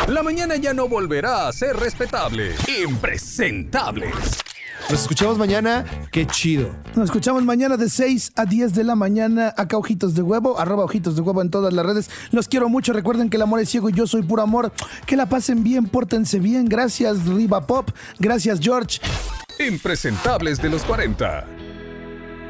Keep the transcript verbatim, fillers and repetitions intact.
La mañana ya no volverá a ser respetable. Impresentables. Nos escuchamos mañana. Qué chido. Nos escuchamos mañana de seis a diez de la mañana. Acá Ojitos de Huevo, arroba Ojitos de Huevo en todas las redes. Los quiero mucho. Recuerden que el amor es ciego y yo soy puro amor. Que la pasen bien, pórtense bien. Gracias, Riva Pop. Gracias, George. Impresentables de los cuarenta.